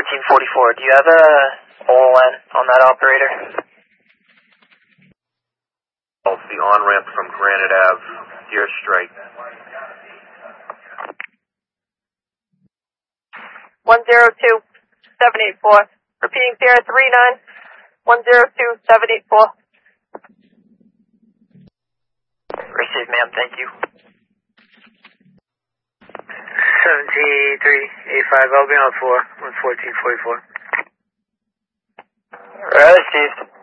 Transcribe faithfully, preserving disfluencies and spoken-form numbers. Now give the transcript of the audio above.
fourteen forty-four, do you have a O L N on that operator? The on-ramp from Granite Ave, Deer Strike. one zero two, seven eight four. Repeating Sierra three nine, one zero two, seven eight four. Received, ma'am, thank you. seventeen three eighty-five, I'll be on four, one fourteen forty-four. Received.